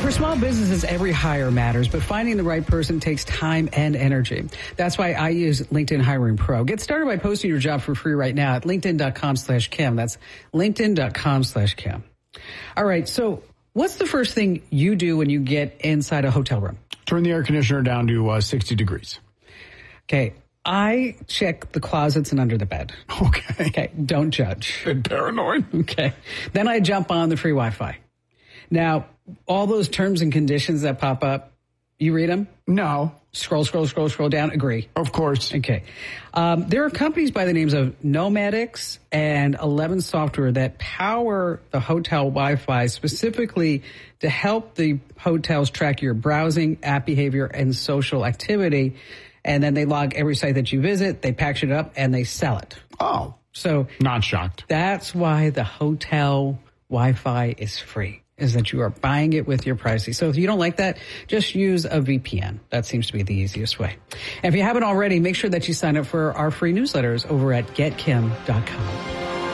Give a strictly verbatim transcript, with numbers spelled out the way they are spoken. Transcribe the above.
For small businesses, every hire matters, but finding the right person takes time and energy. That's why I use LinkedIn Hiring Pro. Get started by posting your job for free right now at linkedin.com slash Kim. That's linkedin.com slash Kim. All right. So what's the first thing you do when you get inside a hotel room? Turn the air conditioner down to uh, sixty degrees. Okay. I check the closets and under the bed. Okay. Okay. Don't judge. And paranoid. Okay. Then I jump on the free Wi-Fi. Now, all those terms and conditions that pop up, you read them? No. Scroll, scroll, scroll, scroll down. Agree. Of course. Okay. Um, there are companies by the names of Nomadix and Eleven Software that power the hotel Wi-Fi specifically to help the hotels track your browsing, app behavior, and social activity. And then they log every site that you visit, they package it up, and they sell it. Oh. So not shocked. That's why the hotel Wi-Fi is free, is that you are buying it with your privacy. So if you don't like that, just use a V P N. That seems to be the easiest way. And if you haven't already, make sure that you sign up for our free newsletters over at get kim dot com.